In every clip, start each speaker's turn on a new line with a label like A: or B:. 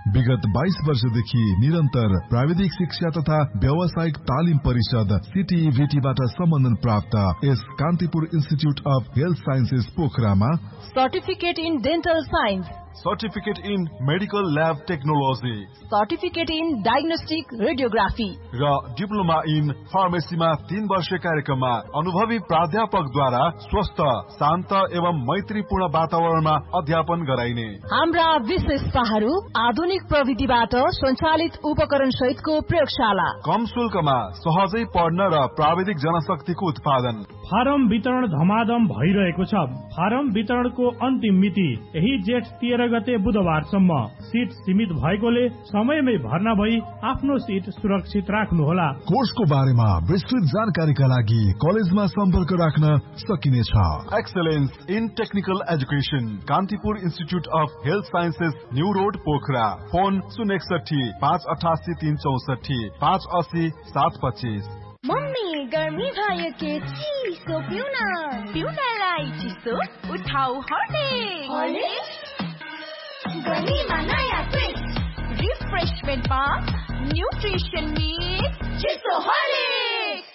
A: विगत 22 वर्षदेखि निरन्तर प्राविधिक शिक्षा तथा व्यावसायिक तालिम परिषद CTVTबाट सम्बन्धन प्राप्त यस Kantipur institute of health sciences पोखरामा
B: certificate in dental science,
A: certificate in medical lab technology,
B: certificate in diagnostic radiography
A: र डिप्लोमा इन फार्मेसीमा 3 वर्ष कार्यक्रममा अनुभवी प्राध्यापकद्वारा स्वस्थ, शान्त एवं मैत्रीपूर्ण वातावरणमा अध्यापन गराइने।
B: हाम्रा विशेषताहरू आधुनिक प्रविधिबाट सञ्चालित उपकरण सहितको प्रयोगशाला,
A: कम शुल्कमा सहजै पढ्न र प्राविधिक जनशक्तिको उत्पादन।
C: फारम वितरण धमाधम भइरहेको छ। फारम वितरणको अन्तिम मिति यही जेठ 13 गते बुधबारसम्म। सीट सीमित भएकोले समयमै भर्ना भई आफ्नो सीट सुरक्षित राख्नुहोला।
A: कोर्सको बारेमा विस्तृत जानकारीका लागि कलेजमा सम्पर्क राख्न सकिनेछ। Excellence in technical education, Kantipur institute of health sciences, new road, Pokhara. Phone 061 588 364 580 725।
D: Mummy, गर्मी भयो के चिसो पिउनलाई चिसो उठाउ हर्लिक्स। गर्मीमा नयाँ ट्विस्ट, रिफ्रेशमेन्टमा न्युट्रिसन मिक्स, चिसो हर्लिक्स।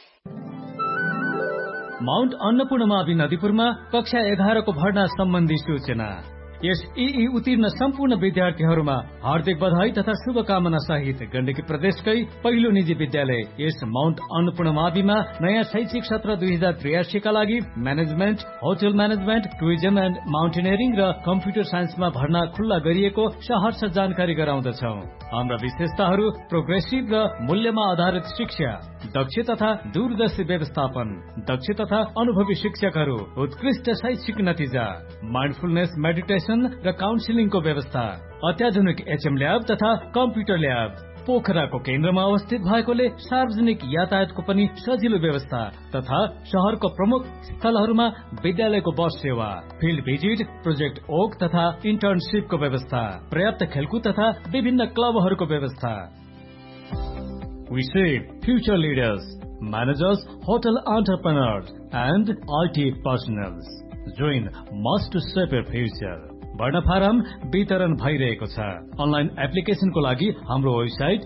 E: माउन्ट अन्नपूर्णमावि नदीपुरमा कक्षा 11 को भर्ना सम्बन्धी सूचना। यस EE उत्तीर्ण सम्पूर्ण विद्यार्थीहरूमा हार्दिक बधाई तथा शुभकामना सहित गण्डकी प्रदेशकै पहिलो निजी विद्यालय यस माउन्ट अन्नपूर्णमाविमा नयाँ शैक्षिक सत्र 2083 का लागि management, hotel management, tourism and mountaineering र कम्प्युटर साइन्समा भर्ना खुल्ला गरिएको सहर्ष जानकारी गराउँदछौ। हाम्रा विशेषताहरू प्रोग्रेसिभ र मूल्यमा आधारित शिक्षा, दक्ष तथा दूरदर्शी व्यवस्थापन, दक्ष तथा अनुभवी शिक्षकहरू, उत्कृष्ट शैक्षिक नतिजा, माइन्डफुलनेस मेडिटेसन र काउन्सिलिङको व्यवस्था, अत्याधुनिक HM ल्याब तथा कम्प्युटर ल्याब। पोखराको केन्द्रमा अवस्थित भएकोले सार्वजनिक यातायातको पनि सजिलो व्यवस्था तथा शहरको प्रमुख स्थलहरूमा विद्यालयको बस सेवा, फिल्ड भिजिट, प्रोजेक्ट ओक तथा इन्टर्नशिपको व्यवस्था, पर्याप्त खेलकुद तथा विभिन्न क्लबहरूको व्यवस्था। We shape future leaders, managers, hotel entrepreneurs, and IT personnels. Join us to shape your future. भर्ना फारम वितरण भइरहेको छ। अनलाइन एप्लिकेशनको लागि हाम्रो वेबसाइट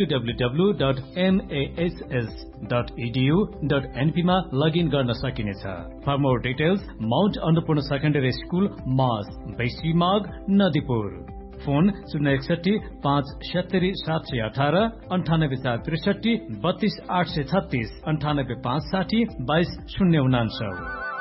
E: www.mass.edu.np मा लगइन गर्न सकिनेछ। For more details, Mount Annapurna secondary school, मास, बेसी माग, नदीपुर। फोन 061 570 718 98 463 32 836 98 560 22 099।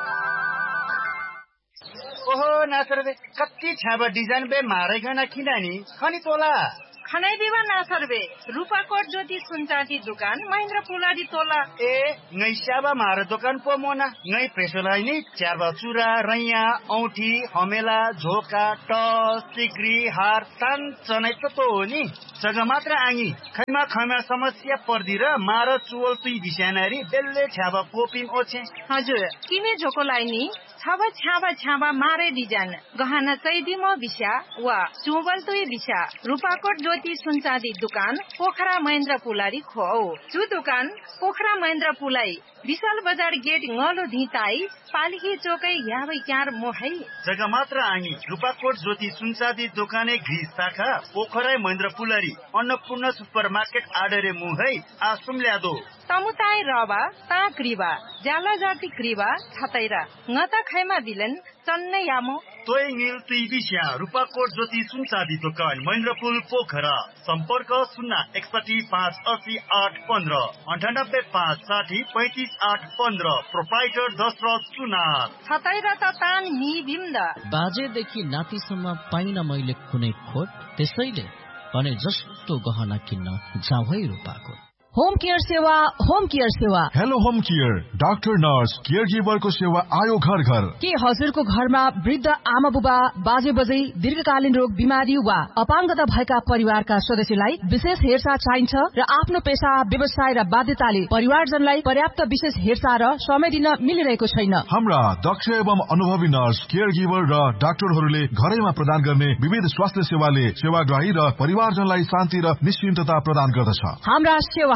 F: ओहो नासर बे कति छाबा डिजाइन बे मारेगना किनानी खनी तोला
G: खनै दिवा नासर बे रूपाकोट ज्योति सुनचाँदी दुकान महेन्द्र पुलाडी तोला
F: ए ngै स्याबा मार दुकान पो मोना ngै प्रेसोलाई नि च्याबा चुरा रैया औठी हमेला झोका टस सिक्री हार तान चनै त हो नि जग्गा मात्र आङी खैमा खैमा समस्या पर्दी र मार चुवल तुई बिस्यानारी बेल्ले छ्याबा कोपिम ओछे
G: हजुर किमे झोकोलाई नि छाबा छाबा मारे डिजाइन गहना चैदिमो बिस्या वा चुवल तुई बिस्या रूपाकोट ज्योति सुनचाँदी दुकान पोखरा महेन्द्र पुलारी खो चु दुकान पोखरा महेन्द्र पुलाई विशाल बजार गेट ngलो धिताई पालिकी चोकै याबै क्यार मोहै
F: जग्गा मात्र आङी रूपाकोट ज्योति सुनचाँदी दोकाने घी शाखा पोखरा महेन्द्र पुलारी अन्नपूर्ण सुपरमार्केट आडरे मुहै आसुम ल्यादो
G: तमुताई रबा ता क्रिबा जाला जाति क्रिबा छतैरा ngता खैमा बिलन चन्नै यामो
F: तोय नील तुई बिस्या रूपाकोट ज्योति सुनचाँदी दोकान महेन्द्रपुल पोखरा सम्पर्क 061 580 815 98 560 35 815 प्रोप्राइटर दशरथ सुनार
G: छतैरा त तान नि बिम्दा
H: बाजेदेखि नातिसम्म पाइन मैले कुनै खोट त्यसैले भने जस्तो गहना किन्न जाऊ है रूपाकोट।
B: होम केयर सेवा, होम केयर सेवा।
A: Hello home care, doctor nurse care गिभरको सेवा आयो घर घर।
B: के हजुरको घरमा वृद्ध आमा बुबा बाजे बजै दीर्घकालीन रोग बिमारी वा अपाङ्गता भएका परिवारका सदस्यलाई विशेष हेरचाह चाहिन्छ र आफ्नो पेशा व्यवसाय र बाध्यताले परिवारजनलाई पर्याप्त विशेष हेरचाह र समय दिन मिलिरहेको छैन।
A: हाम्रा दक्ष एवं अनुभवी नर्स केयर गिभर र डाक्टरहरूले घरैमा प्रदान गर्ने विविध स्वास्थ्य सेवाले सेवाग्राही र परिवारजनलाई शान्ति र निश्चिन्तता प्रदान गर्दछ।
B: हाम्रा सेवा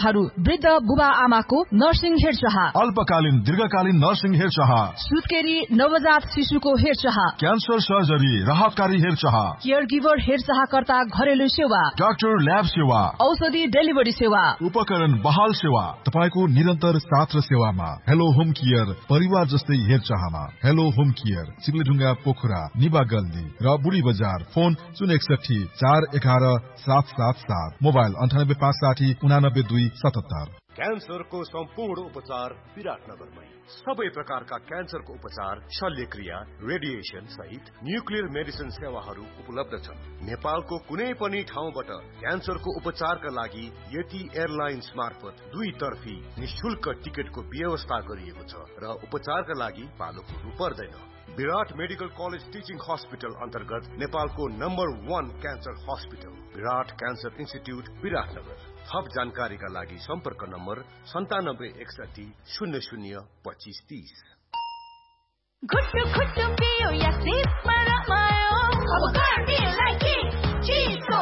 B: सेवाहरू, वृद्ध बुबा आमाको नर्सिङ हेरचाह,
A: अल्पकालीन दीर्घकालीन नर्सिङ हेरचाह,
B: सुत्केरी नवजात शिशुको हेरचाह,
A: क्यान्सर सर्जरी राहतकारी हेरचाह,
B: केयर गिभर हेरचाहकर्ता घरेलु सेवा,
A: डाक्टर ल्याब सेवा,
B: औषधि डेलिभरी सेवा,
A: उपकरण बहाल सेवा, तपाईको निरन्तर साथ र सेवामा। हेलो होम केयर परिवार जस्तै हेरचाहमा। हेलो होम केयर चिप्लेढुङ्गा पोखरा निबा गल्ली र बुढी बजार। Phone 061 411 777, mobile 98 560 89 277।
I: क्यान्सरको सम्पूर्ण उपचार विराटनगरमै। सबै प्रकारका क्यान्सरको उपचार, शल्यक्रिया, रेडिएसन सहित न्युक्लियर मेडिसिन सेवाहरू उपलब्ध छन्। नेपालको कुनै पनि ठाउँबाट क्यान्सरको उपचारका लागि यति एयरलाइन्स मार्फत 2 तर्फी निशुल्क टिकटको व्यवस्था गरिएको छ र उपचारका लागि पालो कुर्नु पर्दैन। विराट मेडिकल कलेज टिचिङ हस्पिटल अन्तर्गत नेपालको नम्बर 1 क्यान्सर हस्पिटल विराट क्यान्सर इन्स्टिट्युट विराटनगर। थप जानकारीका लागि सम्पर्क नम्बर 9761 00 25 30।
D: घुट्टु घुट्टु पियो या सिपमा रमायो, अब गर्मीलाई के चिसो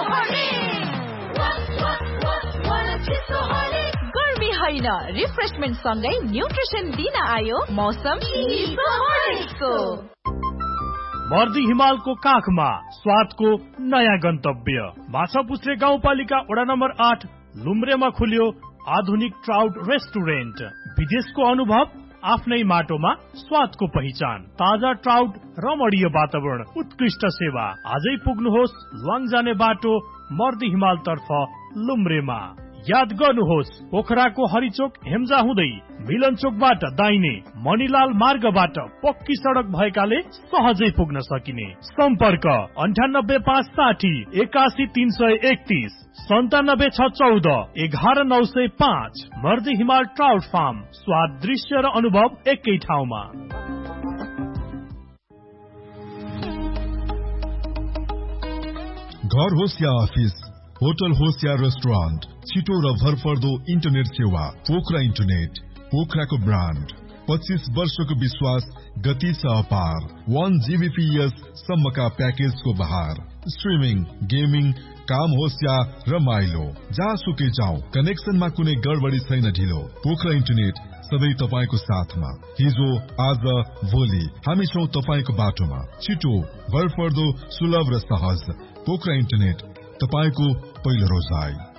D: हर्लिक्स। गर्मी होइन, रिफ्रेशमेन्ट सँगै न्युट्रिसन दिन आयो मौसम चिसो हर्लिक्सको।
C: मर्दी हिमालको काखमा स्वादको नयाँ गन्तव्य माछापुच्छ्रे गाउँपालिका वडा नम्बर 8 लुम्रेमा खुल्यो आधुनिक ट्राउट रेस्टुरेन्ट। विदेशको अनुभव आफ्नै माटोमा स्वादको पहिचान, ताजा ट्राउट, रमणीय वातावरण, उत्कृष्ट सेवा। आजै पुग्नुहोस् ल्वाङ जाने बाटो मर्दी हिमाल तर्फ लुम्रेमा। याद गर्नुहोस् पोखराको हरिचोक हेम्जा हुँदै मिलन चोकबाट दाहिने मणिलाल मार्गबाट पक्की सडक भएकाले सहजै पुग्न सकिने। सम्पर्क 98560 81331 97614 11905। मर्दी हिमाल ट्राउट फार्म, स्वाद, दृश्य र अनुभव एकै ठाउँमा।
A: घर होस् या अफिस, होटल होस् या रेस्टुरेन्ट, छिटो र भरपर्दो इन्टरनेट सेवा पोखरा इन्टरनेट। पोखराको ब्रान्ड, 25 वर्षको विश्वास, गति छ अपार। 1 Gbps सम्मका प्याकेजको बहार। स्ट्रिमिङ, गेमिङ, काम होस् या रमाइलो, जहाँसुकै जाउँ कनेक्सनमा कुनै गडबडी छैन ढिलो। पोखरा इन्टरनेट सधैँ तपाईको साथमा। हिजो, आज, भोलि हामी छौं तपाईको बाटोमा। छिटो, भरपर्दो, सुलभ र सहज। पोखरा इन्टरनेट, तपाईको पहिलो रोजाइ।